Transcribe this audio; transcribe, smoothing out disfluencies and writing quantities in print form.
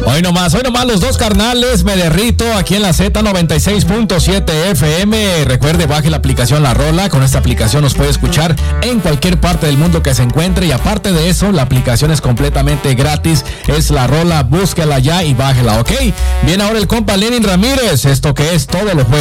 Hoy nomás los dos carnales, me derrito aquí en la Z96.7 FM. Recuerde, baje la aplicación La Rola. Con esta aplicación nos puede escuchar en cualquier parte del mundo que se encuentre. Y aparte de eso, la aplicación es completamente gratis. Es La Rola, búsquela ya y bájela, ¿ok? Bien, ahora el compa Lenin Ramírez. Esto que es todo lo jueves.